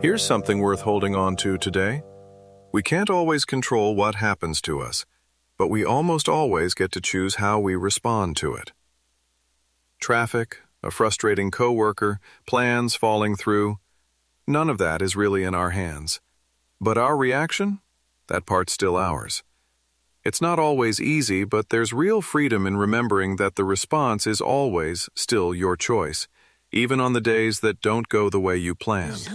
Here's something worth holding on to today. We can't always control what happens to us, but we almost always get to choose how we respond to it. Traffic, a frustrating coworker, plans falling through, none of that is really in our hands. But our reaction? That part's still ours. It's not always easy, but there's real freedom in remembering that the response is always still your choice, even on the days that don't go the way you planned.